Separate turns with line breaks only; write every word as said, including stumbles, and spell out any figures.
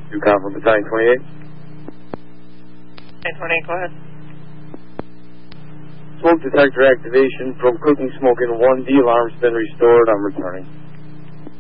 You confirm Battalion twenty-eight?
Battalion twenty-eight, go ahead.
Smoke detector activation from cooking smoke in one. The alarm's been restored. I'm returning.